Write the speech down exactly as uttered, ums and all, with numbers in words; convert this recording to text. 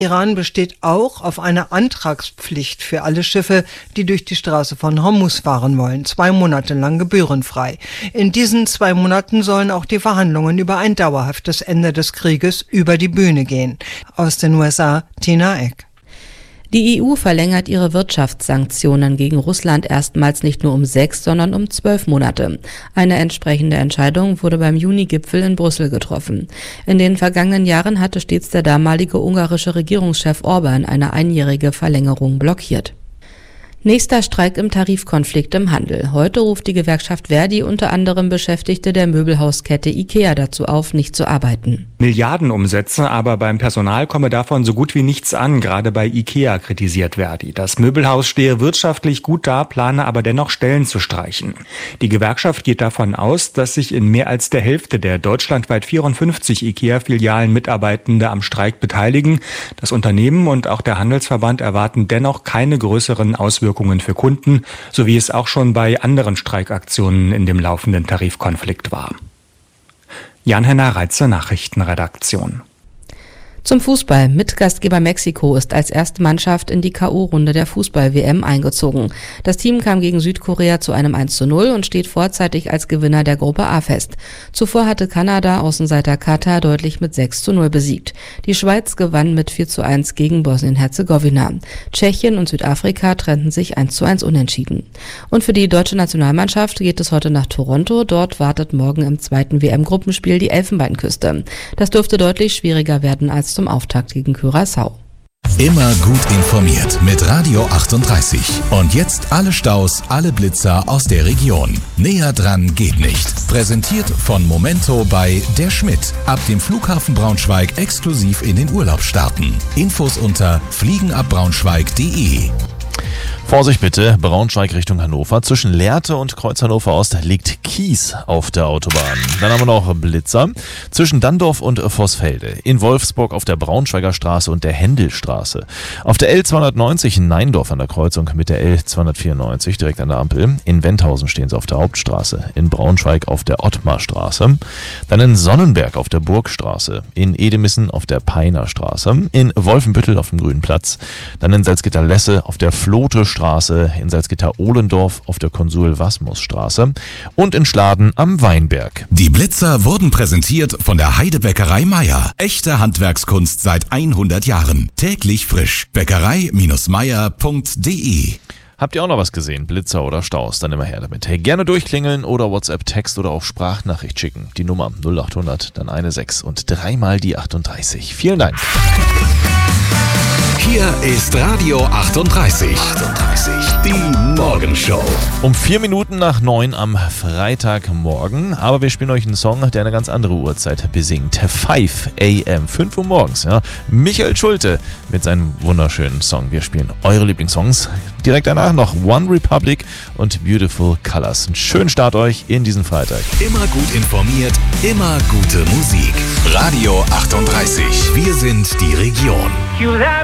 Iran besteht auch auf einer Antragspflicht für alle Schiffe, die durch die Straße von Hormuz fahren wollen, zwei Monate lang gebührenfrei. In diesen zwei Monaten sollen auch die Verhandlungen über ein dauerhaftes Ende des Krieges über die Bühne gehen. Aus den U S A, Tina Eck. Die E U verlängert ihre Wirtschaftssanktionen gegen Russland erstmals nicht nur um sechs, sondern um zwölf Monate. Eine entsprechende Entscheidung wurde beim Juni-Gipfel in Brüssel getroffen. In den vergangenen Jahren hatte stets der damalige ungarische Regierungschef Orban eine einjährige Verlängerung blockiert. Nächster Streik im Tarifkonflikt im Handel. Heute ruft die Gewerkschaft Verdi unter anderem Beschäftigte der Möbelhauskette IKEA dazu auf, nicht zu arbeiten. Milliardenumsätze, aber beim Personal komme davon so gut wie nichts an. Gerade bei IKEA kritisiert Verdi. Das Möbelhaus stehe wirtschaftlich gut da, plane aber dennoch Stellen zu streichen. Die Gewerkschaft geht davon aus, dass sich in mehr als der Hälfte der deutschlandweit vierundfünfzig IKEA-Filialen Mitarbeitende am Streik beteiligen. Das Unternehmen und auch der Handelsverband erwarten dennoch keine größeren Auswirkungen für Kunden, so wie es auch schon bei anderen Streikaktionen in dem laufenden Tarifkonflikt war. Jan-Henner Reitze, Nachrichtenredaktion. Zum Fußball. Mitgastgeber Mexiko ist als erste Mannschaft in die K O-Runde der Fußball-W M eingezogen. Das Team kam gegen Südkorea zu einem eins zu null und steht vorzeitig als Gewinner der Gruppe A fest. Zuvor hatte Kanada Außenseiter Katar deutlich mit sechs zu null besiegt. Die Schweiz gewann mit vier zu eins gegen Bosnien-Herzegowina. Tschechien und Südafrika trennten sich eins zu eins unentschieden. Und für die deutsche Nationalmannschaft geht es heute nach Toronto. Dort wartet morgen im zweiten W M-Gruppenspiel die Elfenbeinküste. Das dürfte deutlich schwieriger werden als zum Auftakt gegen Curaçao. Immer gut informiert mit Radio achtunddreißig. Und jetzt alle Staus, alle Blitzer aus der Region. Näher dran geht nicht. Präsentiert von Momento bei Der Schmidt. Ab dem Flughafen Braunschweig exklusiv in den Urlaub starten. Infos unter fliegenabbraunschweig punkt de. Vorsicht bitte, Braunschweig Richtung Hannover. Zwischen Lehrte und Kreuz Hannover Ost liegt Kies auf der Autobahn. Dann haben wir noch Blitzer zwischen Dandorf und Vossfelde. In Wolfsburg auf der Braunschweiger Straße und der Händelstraße. Auf der L zweihundertneunzig in Neindorf an der Kreuzung mit der L zweihundertvierundneunzig direkt an der Ampel. In Wendhausen stehen sie auf der Hauptstraße. In Braunschweig auf der Ottmarstraße. Dann in Sonnenberg auf der Burgstraße. In Edemissen auf der Peinerstraße. In Wolfenbüttel auf dem Grünen Platz. Dann in Salzgitter-Lesse auf der Flote-Straße. In Salzgitter-Ohlendorf auf der Konsul-Wasmus-Straße und in Schladen am Weinberg. Die Blitzer wurden präsentiert von der Heidebäckerei Meier. Echte Handwerkskunst seit hundert Jahren. Täglich frisch. Bäckerei Meier punkt de. Habt ihr auch noch was gesehen? Blitzer oder Staus? Dann immer her damit. Hey, gerne durchklingeln oder WhatsApp-Text oder auch Sprachnachricht schicken. Die Nummer null acht hundert, dann eine sechs und dreimal die achtunddreißig. Vielen Dank. Hier ist Radio achtunddreißig. achtunddreißig, die Morgenshow. Um vier Minuten nach neun am Freitagmorgen. Aber wir spielen euch einen Song, der eine ganz andere Uhrzeit besingt. fünf a m, fünf Uhr morgens. Ja. Michael Schulte mit seinem wunderschönen Song. Wir spielen eure Lieblingssongs. Direkt danach noch One Republic und Beautiful Colors. Einen schönen Start euch in diesen Freitag. Immer gut informiert, immer gute Musik. Radio achtunddreißig. Wir sind die Region.